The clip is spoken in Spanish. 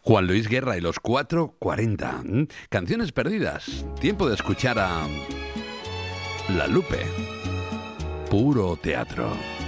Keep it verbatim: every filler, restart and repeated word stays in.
Juan Luis Guerra y los cuatro cuarenta. ¿Mm? Canciones perdidas. Tiempo de escuchar a La Lupe. Puro teatro.